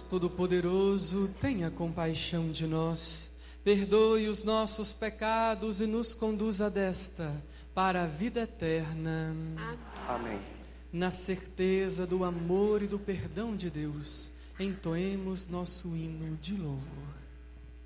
Todo-Poderoso, tenha compaixão de nós, perdoe os nossos pecados e nos conduza desta para a vida eterna. Amém. Na certeza do amor e do perdão de Deus, entoemos nosso hino de louvor.